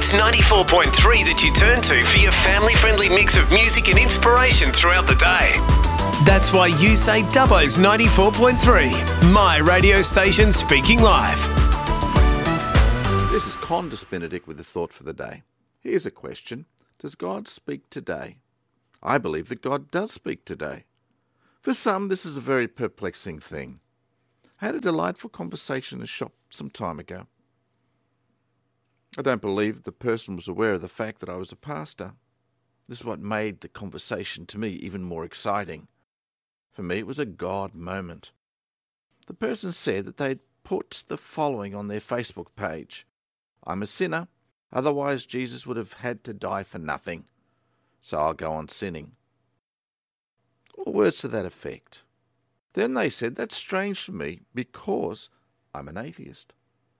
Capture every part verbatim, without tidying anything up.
It's ninety-four point three that you turn to for your family-friendly mix of music and inspiration throughout the day. That's why you say Dubbo's ninety-four point three, my radio station speaking live. This is Condis Benedict with the thought for the day. Here's a question. Does God speak today? I believe that God does speak today. For some, this is a very perplexing thing. I had a delightful conversation in a shop some time ago. I don't believe the person was aware of the fact that I was a pastor. This is what made the conversation to me even more exciting. For me, it was a God moment. The person said that they'd put the following on their Facebook page. I'm a sinner, otherwise Jesus would have had to die for nothing, so I'll go on sinning. Or words to that effect. Then they said, that's strange for me because I'm an atheist.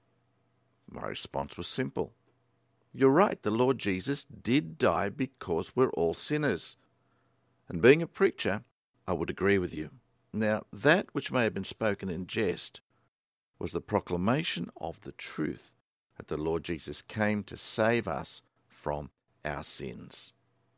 My response was simple. You're right, the Lord Jesus did die because we're all sinners. And being a preacher, I would agree with you. Now, that which may have been spoken in jest was the proclamation of the truth that the Lord Jesus came to save us from our sins.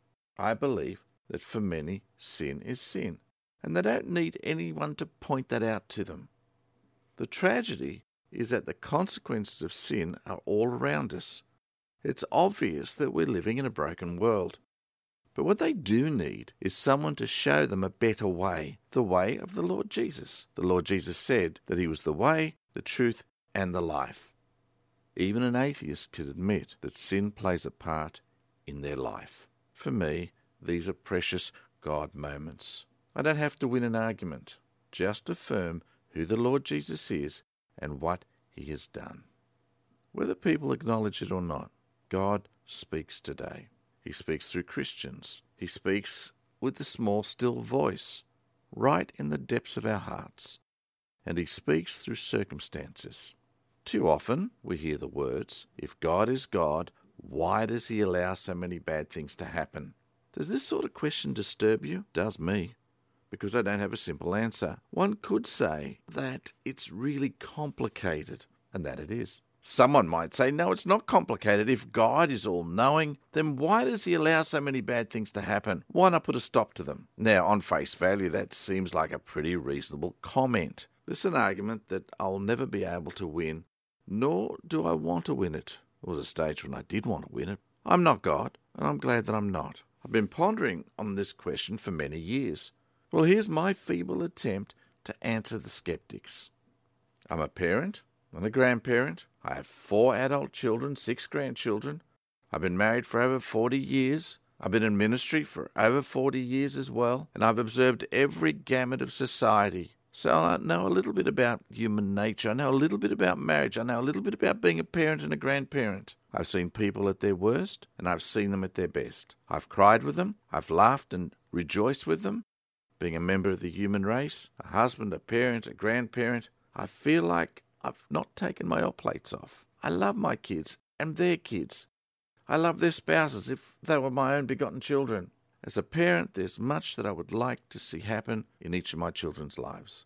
I believe that for many, sin is sin, and they don't need anyone to point that out to them. The tragedy is that the consequences of sin are all around us. It's obvious that we're living in a broken world. But what they do need is someone to show them a better way, the way of the Lord Jesus. The Lord Jesus said that he was the way, the truth, and the life. Even an atheist could admit that sin plays a part in their life. For me, these are precious God moments. I don't have to win an argument, just affirm who the Lord Jesus is and what he has done. Whether people acknowledge it or not, God speaks today. He speaks through Christians. He speaks with the small, still voice, right in the depths of our hearts. And he speaks through circumstances. Too often we hear the words, if God is God, why does he allow so many bad things to happen? Does this sort of question disturb you? It does me. Because I don't have a simple answer. One could say that it's really complicated, and that it is. Someone might say, no, it's not complicated. If God is all-knowing, then why does he allow so many bad things to happen? Why not put a stop to them? Now, on face value, that seems like a pretty reasonable comment. This is an argument that I'll never be able to win, nor do I want to win it. There was a stage when I did want to win it. I'm not God, and I'm glad that I'm not. I've been pondering on this question for many years. Well, here's my feeble attempt to answer the skeptics. I'm a parent and a grandparent. I have four adult children, six grandchildren. I've been married for over forty years. I've been in ministry for over forty years as well, and I've observed every gamut of society. So I know a little bit about human nature. I know a little bit about marriage. I know a little bit about being a parent and a grandparent. I've seen people at their worst, and I've seen them at their best. I've cried with them. I've laughed and rejoiced with them. Being a member of the human race, a husband, a parent, a grandparent, I feel like I've not taken my old plates off. I love my kids and their kids. I love their spouses if they were my own begotten children. As a parent, there's much that I would like to see happen in each of my children's lives.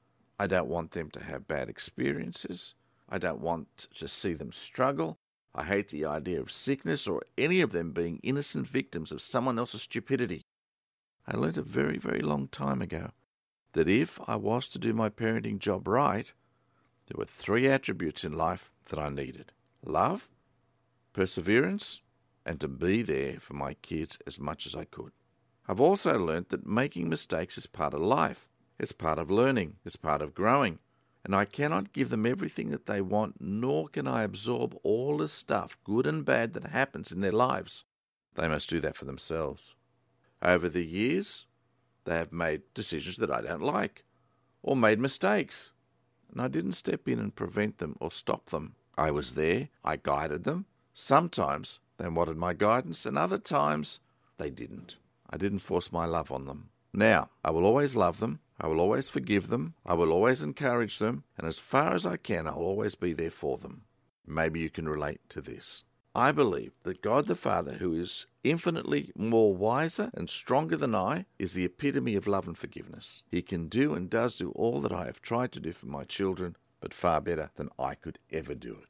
I don't want them to have bad experiences. I don't want to see them struggle. I hate the idea of sickness or any of them being innocent victims of someone else's stupidity. I learnt a very, very long time ago that if I was to do my parenting job right, there were three attributes in life that I needed. Love, perseverance, and to be there for my kids as much as I could. I've also learnt that making mistakes is part of life. It's part of learning. It's part of growing. And I cannot give them everything that they want, nor can I absorb all the stuff, good and bad, that happens in their lives. They must do that for themselves. Over the years, they have made decisions that I don't like, or made mistakes, and I didn't step in and prevent them or stop them. I was there, I guided them. Sometimes they wanted my guidance, and other times they didn't. I didn't force my love on them. Now, I will always love them, I will always forgive them, I will always encourage them, and as far as I can, I'll always be there for them. Maybe you can relate to this. I believe that God the Father, who is infinitely more wiser and stronger than I, is the epitome of love and forgiveness. He can do and does do all that I have tried to do for my children, but far better than I could ever do it.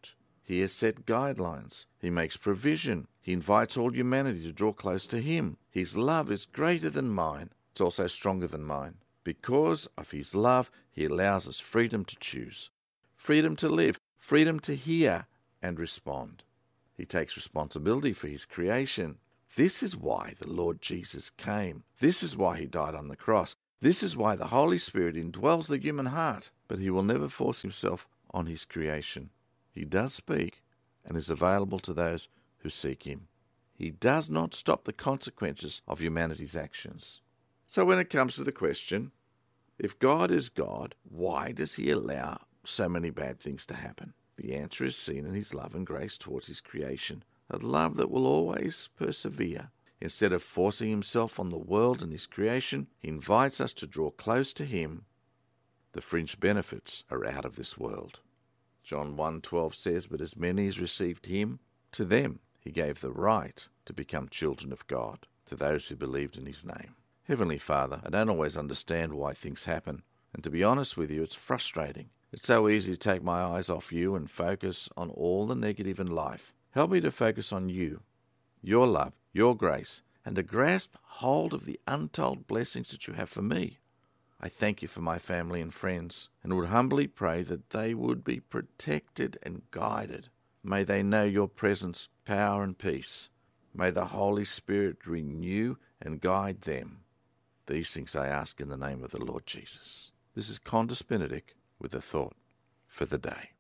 He has set guidelines. He makes provision. He invites all humanity to draw close to him. His love is greater than mine. It's also stronger than mine. Because of his love, he allows us freedom to choose, freedom to live, freedom to hear and respond. He takes responsibility for his creation. This is why the Lord Jesus came. This is why he died on the cross. This is why the Holy Spirit indwells the human heart. But he will never force himself on his creation. He does speak and is available to those who seek him. He does not stop the consequences of humanity's actions. So when it comes to the question, if God is God, why does he allow so many bad things to happen? The answer is seen in his love and grace towards his creation, a love that will always persevere. Instead of forcing himself on the world and his creation, he invites us to draw close to him. The fringe benefits are out of this world. John one twelve says, "But as many as received him, to them he gave the right to become children of God, to those who believed in his name." Heavenly Father, I don't always understand why things happen, and to be honest with you, it's frustrating. It's so easy to take my eyes off you and focus on all the negative in life. Help me to focus on you, your love, your grace, and to grasp hold of the untold blessings that you have for me. I thank you for my family and friends, and would humbly pray that they would be protected and guided. May they know your presence, power, and peace. May the Holy Spirit renew and guide them. These things I ask in the name of the Lord Jesus. This is Condis Benedict with a thought for the day.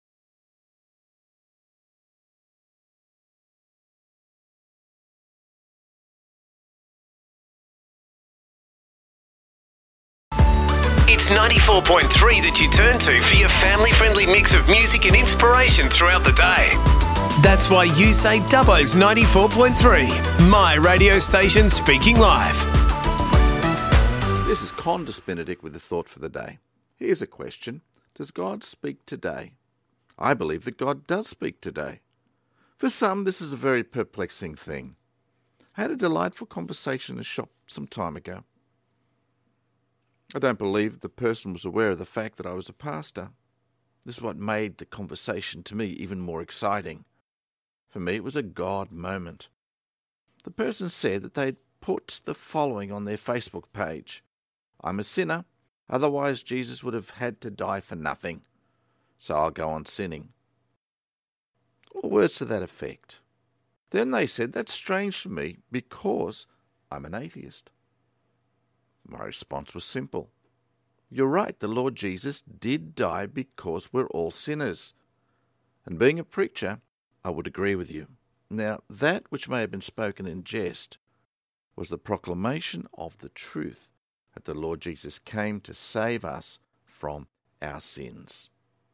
It's ninety-four point three that you turn to for your family-friendly mix of music and inspiration throughout the day. That's why you say Dubbo's ninety-four point three, my radio station speaking live. This is Condis Benedict with a thought for the day. Here's a question. Does God speak today? I believe that God does speak today. For some, this is a very perplexing thing. I had a delightful conversation in a shop some time ago. I don't believe the person was aware of the fact that I was a pastor. This is what made the conversation to me even more exciting. For me, it was a God moment. The person said that they'd put the following on their Facebook page. I'm a sinner, otherwise Jesus would have had to die for nothing, so I'll go on sinning. Or words to that effect. Then they said, that's strange for me because I'm an atheist. My response was simple. You're right, the Lord Jesus did die because we're all sinners. And being a preacher, I would agree with you. Now, that which may have been spoken in jest was the proclamation of the truth that the Lord Jesus came to save us from our sins.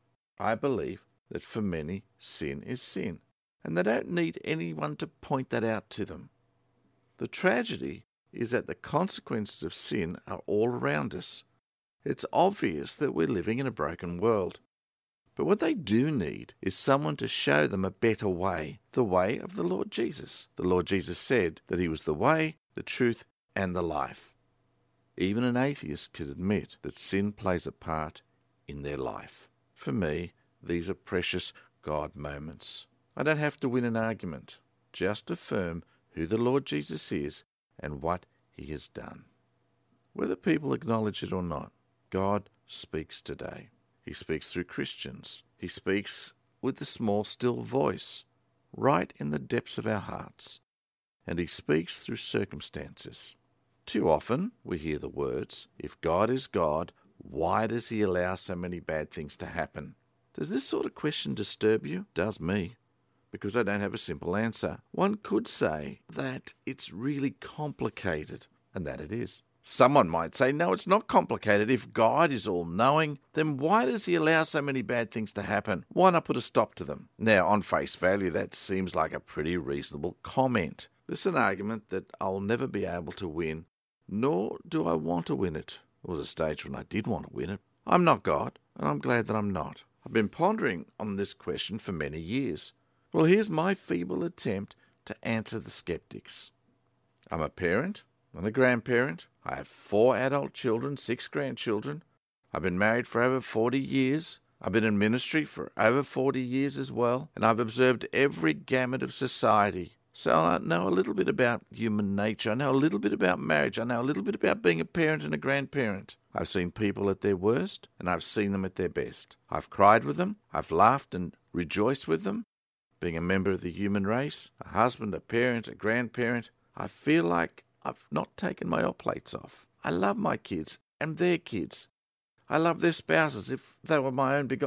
I believe that for many, sin is sin, and they don't need anyone to point that out to them. The tragedy is that the consequences of sin are all around us. It's obvious that we're living in a broken world. But what they do need is someone to show them a better way, the way of the Lord Jesus. The Lord Jesus said that he was the way, the truth, and the life. Even an atheist could admit that sin plays a part in their life. For me, these are precious God moments. I don't have to win an argument, just affirm who the Lord Jesus is and what he has done. Whether people acknowledge it or not, God speaks today. He speaks through Christians. He speaks with the small, still voice, right in the depths of our hearts. And he speaks through circumstances. Too often we hear the words, if God is God, why does he allow so many bad things to happen? Does this sort of question disturb you? It does me, because I don't have a simple answer. One could say that it's really complicated, and that it is. Someone might say, no, it's not complicated. If God is all-knowing, then why does he allow so many bad things to happen? Why not put a stop to them? Now, on face value, that seems like a pretty reasonable comment. This is an argument that I'll never be able to win, nor do I want to win it. There was a stage when I did want to win it. I'm not God, and I'm glad that I'm not. I've been pondering on this question for many years. Well, here's my feeble attempt to answer the skeptics. I'm a parent and a grandparent. I have four adult children, six grandchildren. I've been married for over forty years. I've been in ministry for over forty years as well, and I've observed every gamut of society. So I know a little bit about human nature. I know a little bit about marriage. I know a little bit about being a parent and a grandparent. I've seen people at their worst, and I've seen them at their best. I've cried with them. I've laughed and rejoiced with them. Being a member of the human race, a husband, a parent, a grandparent, I feel like I've not taken my old plates off. I love my kids and their kids. I love their spouses if they were my own begotten